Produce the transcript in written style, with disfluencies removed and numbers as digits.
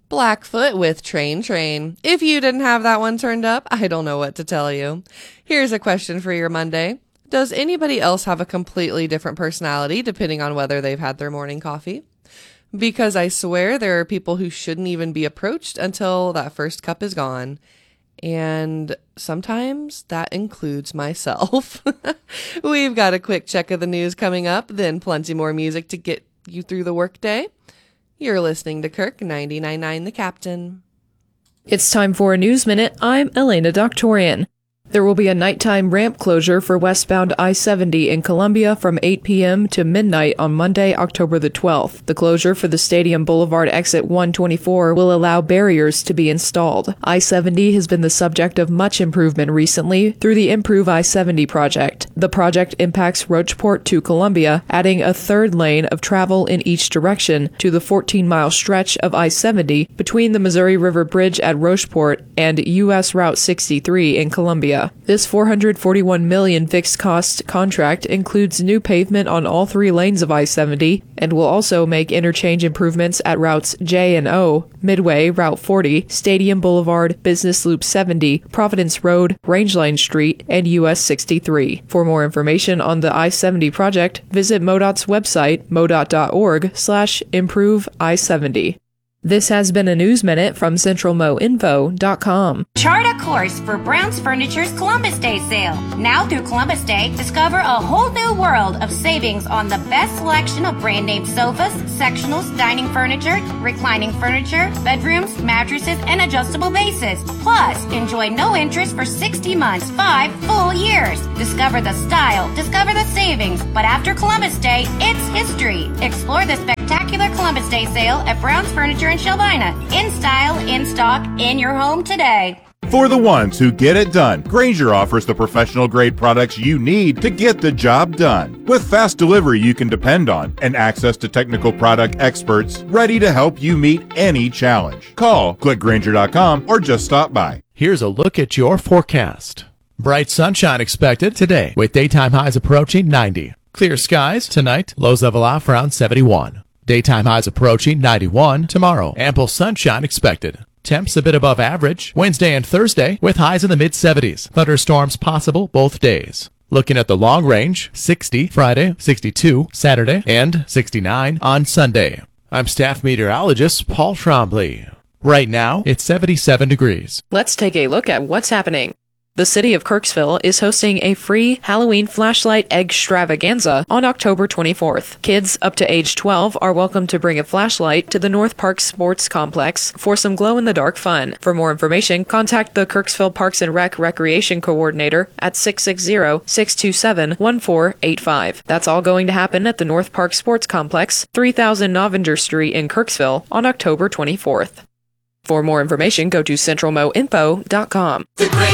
Blackfoot with Train Train. If you didn't have that one turned up, I don't know what to tell you. Here's a question for your Monday. Does anybody else have a completely different personality depending on whether they've had their morning coffee? Because I swear there are people who shouldn't even be approached until that first cup is gone. And sometimes that includes myself. We've got a quick check of the news coming up, then plenty more music to get you through the workday. You're listening to Kirk 99.9 The Captain. It's time for a News Minute. I'm Elena Doctorian. There will be a nighttime ramp closure for westbound I-70 in Columbia from 8 p.m. to midnight on Monday, October the 12th. The closure for the Stadium Boulevard exit 124 will allow barriers to be installed. I-70 has been the subject of much improvement recently through the Improve I-70 project. The project impacts Rocheport to Columbia, adding a third lane of travel in each direction to the 14-mile stretch of I-70 between the Missouri River Bridge at Rocheport and U.S. Route 63 in Columbia. This $441 million fixed-cost contract includes new pavement on all three lanes of I-70 and will also make interchange improvements at routes J and O, Midway, Route 40, Stadium Boulevard, Business Loop 70, Providence Road, Rangeline Street, and US 63. For more information on the I-70 project, visit MoDOT's website, modot.org/improve I-70. This has been a News Minute from CentralMoInfo.com. Chart a course for Brown's Furniture's Columbus Day sale. Now through Columbus Day, discover a whole new world of savings on the best selection of brand name sofas, sectionals, dining furniture, reclining furniture, bedrooms, mattresses, and adjustable bases. Plus, enjoy no interest for 60 months, 5 full years. Discover the style, discover the savings. But after Columbus Day, it's history. Explore the spectacular Columbus Day sale at Brown's Furniture in Shelbina. In style, in stock, in your home today. For the ones who get it done, Grainger offers the professional-grade products you need to get the job done. With fast delivery you can depend on and access to technical product experts ready to help you meet any challenge. Call, click Grainger.com, or just stop by. Here's a look at your forecast. Bright sunshine expected today with daytime highs approaching 90. Clear skies tonight, lows level off around 71. Daytime highs approaching 91 tomorrow. Ample sunshine expected. Temps a bit above average Wednesday and Thursday with highs in the mid-70s. Thunderstorms possible both days. Looking at the long range, 60 Friday, 62 Saturday, and 69 on Sunday. I'm staff meteorologist Paul Trombley. Right now, it's 77 degrees. Let's take a look at what's happening. The city of Kirksville is hosting a free Halloween flashlight extravaganza on October 24th. Kids up to age 12 are welcome to bring a flashlight to the North Park Sports Complex for some glow-in-the-dark fun. For more information, contact the Kirksville Parks and Rec Recreation Coordinator at 660-627-1485. That's all going to happen at the North Park Sports Complex, 3000 Novinger Street in Kirksville on October 24th. For more information, go to CentralMoInfo.com.